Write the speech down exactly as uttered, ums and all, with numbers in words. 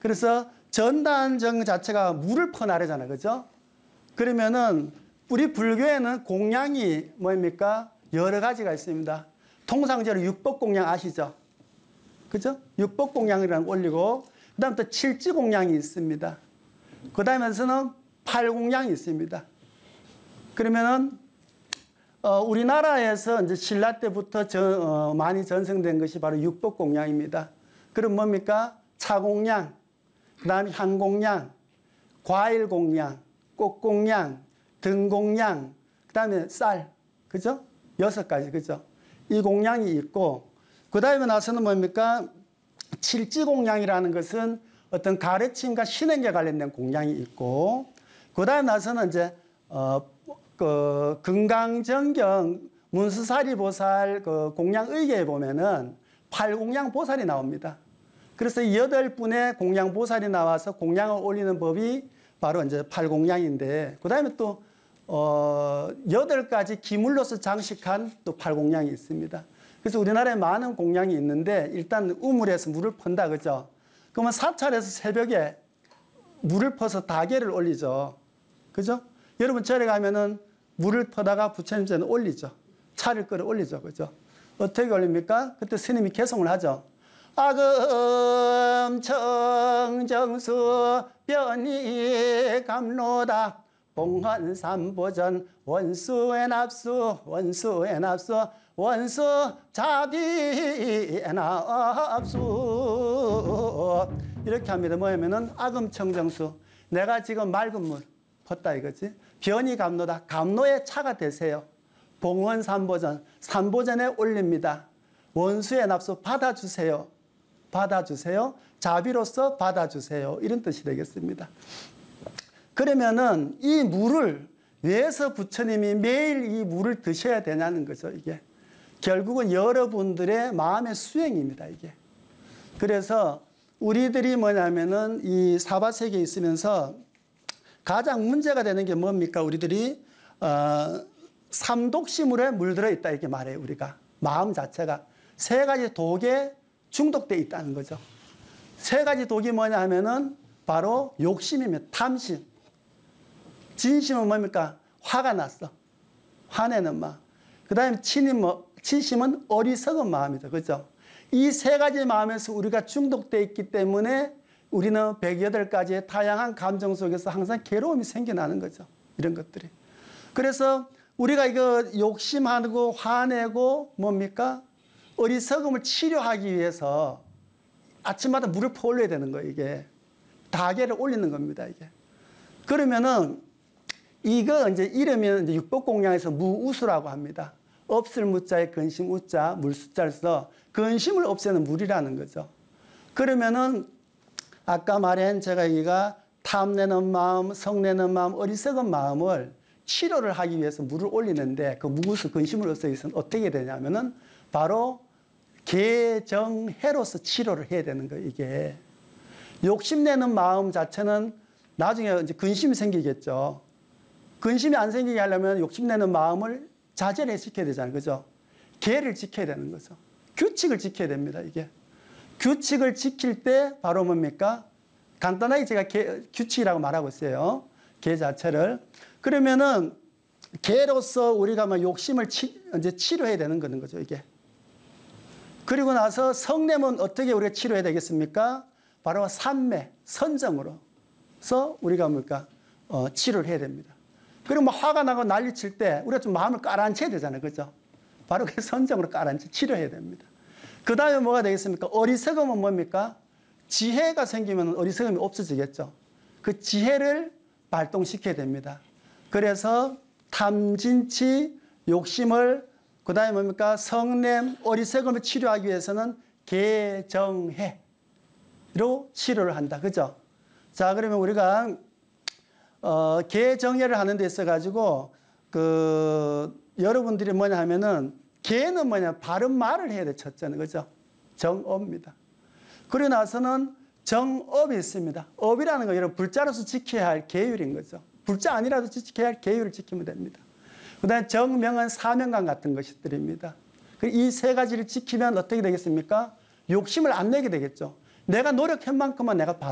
그래서 전단정 자체가 물을 퍼나르잖아요. 그죠? 그러면은 우리 불교에는 공양이 뭡니까? 여러 가지가 있습니다. 통상적으로 육법공양 아시죠? 그죠? 육법공양이라는 거 올리고, 그 다음 또 칠지공양이 있습니다. 그 다음에서는 팔공양이 있습니다. 그러면은, 어, 우리나라에서 이제 신라 때부터 전, 어, 많이 전승된 것이 바로 육법공양입니다. 그럼 뭡니까? 차공양, 그 다음에 향공양, 과일공양, 꽃공양, 등공양, 그 다음에 쌀, 그죠? 여섯 가지, 그죠? 이 공양이 있고, 그 다음에 나서는 뭡니까? 칠지공양이라는 것은 어떤 가르침과 신행에 관련된 공양이 있고, 그 다음에 나서는 이제, 어, 그, 금강정경 문수사리보살 그 공양의계에 보면은 팔공양 보살이 나옵니다. 그래서 이 여덟 분의 공양 보살이 나와서 공양을 올리는 법이 바로 이제 팔공양인데, 그 다음에 또, 어, 여덟 가지 기물로서 장식한 또 팔공양이 있습니다. 그래서 우리나라에 많은 공양이 있는데, 일단 우물에서 물을 펀다, 그죠? 그러면 사찰에서 새벽에 물을 퍼서 다개를 올리죠. 그죠? 여러분 절에 가면은 물을 퍼다가 부처님 전에 올리죠. 차를 끌어 올리죠. 그죠? 어떻게 올립니까? 그때 스님이 개송을 하죠. 아금 청정수 변이 감로다 봉헌삼보전 원수의 납수 원수의 납수 원수 자비의 납수 이렇게 합니다. 뭐냐면은 아금청정수 내가 지금 맑은 물 폈다 이거지. 변이 감로다 감로의 차가 되세요. 봉헌삼보전 삼보전에 올립니다. 원수의 납수 받아주세요. 받아주세요. 자비로서 받아주세요. 이런 뜻이 되겠습니다. 그러면은 이 물을 왜서 부처님이 매일 이 물을 드셔야 되냐는 거죠. 이게 결국은 여러분들의 마음의 수행입니다. 이게 그래서 우리들이 뭐냐면은 이 사바세계에 있으면서 가장 문제가 되는 게 뭡니까? 우리들이 어, 삼독시물에 물들어 있다 이렇게 말해요. 우리가 마음 자체가 세 가지 독에 중독돼 있다는 거죠. 세 가지 독이 뭐냐 하면은 바로 욕심이며 탐심. 진심은 뭡니까? 화가 났어. 화내는 마음. 그 다음에 진심은 어리석은 마음이죠. 그죠? 이 세 가지 마음에서 우리가 중독돼 있기 때문에 우리는 백여덟 가지의 다양한 감정 속에서 항상 괴로움이 생겨나는 거죠. 이런 것들이. 그래서 우리가 이거 욕심하고 화내고 뭡니까? 어리석음을 치료하기 위해서 아침마다 물을 퍼올려야 되는 거예요. 이게 다개를 올리는 겁니다. 이게 그러면은 이거 이제 이름은 이제 육법공양에서 무우수라고 합니다. 없을 무자에 근심 우자 물수자를 써 근심을 없애는 물이라는 거죠. 그러면은 아까 말한 제가 여기가 탐내는 마음, 성내는 마음, 어리석은 마음을 치료를 하기 위해서 물을 올리는데 그 무우수 근심을 없애기 위해서는 어떻게 되냐면은 바로 개정해로서 치료를 해야 되는 거예요. 이게 욕심내는 마음 자체는 나중에 이제 근심이 생기겠죠. 근심이 안 생기게 하려면 욕심내는 마음을 자제를 시켜야 되잖아요. 그죠? 계를 지켜야 되는 거죠. 규칙을 지켜야 됩니다. 이게 규칙을 지킬 때 바로 뭡니까? 간단하게 제가 계, 규칙이라고 말하고 있어요. 계 자체를. 그러면은 계로서 우리가 막 욕심을 치, 이제 치료해야 되는 거는 거죠. 이게. 그리고 나서 성냄은 어떻게 우리가 치료해야 되겠습니까? 바로 삼매, 선정으로서 우리가 뭡니까? 어, 치료를 해야 됩니다. 그리고 뭐 화가 나고 난리 칠 때 우리가 좀 마음을 깔아앉혀야 되잖아요. 그죠? 바로 그 선정으로 깔아앉혀 치료해야 됩니다. 그 다음에 뭐가 되겠습니까? 어리석음은 뭡니까? 지혜가 생기면 어리석음이 없어지겠죠. 그 지혜를 발동시켜야 됩니다. 그래서 탐진치, 욕심을 그 다음에 뭡니까? 성냄, 어리석음을 치료하기 위해서는 개정해로 치료를 한다. 그죠? 자, 그러면 우리가, 어, 개정해를 하는 데 있어가지고, 그, 여러분들이 뭐냐 하면은, 개는 뭐냐? 바른 말을 해야 돼, 첫째는. 그죠? 정업입니다. 그러고 나서는 정업이 있습니다. 업이라는 거, 여러분, 불자로서 지켜야 할 계율인 거죠. 불자 아니라도 지켜야 할 계율을 지키면 됩니다. 그 다음에 정명은 사명감 같은 것들입니다. 이 세 가지를 지키면 어떻게 되겠습니까? 욕심을 안 내게 되겠죠. 내가 노력한 만큼만 내가